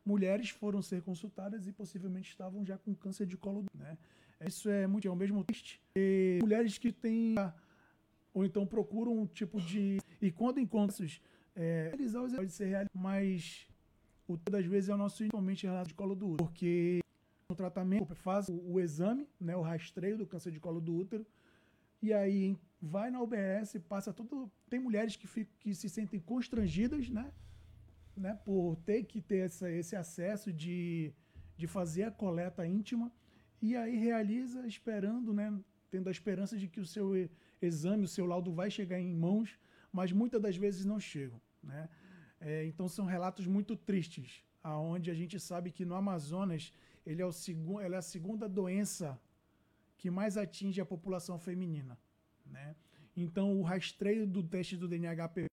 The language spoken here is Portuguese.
mulheres foram ser consultadas e possivelmente estavam já com câncer de colo do útero, né? Isso é muito, é o mesmo triste. E mulheres que têm, ou então procuram um tipo de... E quando encontram realizar os pode ser realizado, mas das vezes é o nosso principalmente relato de colo do útero, porque no tratamento faz o exame, né, o rastreio do câncer de colo do útero, e aí vai na UBS, passa tudo. Tem mulheres que se sentem constrangidas, né, por ter que ter esse acesso de fazer a coleta íntima, e aí realiza esperando, né, tendo a esperança de que o seu exame, o seu laudo vai chegar em mãos, mas muitas das vezes não chegam, né? Então são relatos muito tristes, aonde a gente sabe que no Amazonas ela é a segunda doença que mais atinge a população feminina, né? Então o rastreio do teste do DNA HPV